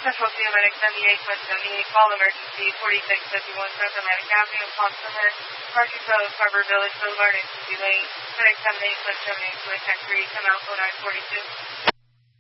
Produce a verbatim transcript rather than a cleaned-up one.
Central Pacific seventy-eight, West seventy-eight, call emergency forty-six fifty-one South Atlantic Avenue, Consumer, Market Road, Harbor Village Boulevard, Agency Lane, FedEx seven eight, West seventy-eight, West three, come out oh nine forty-two.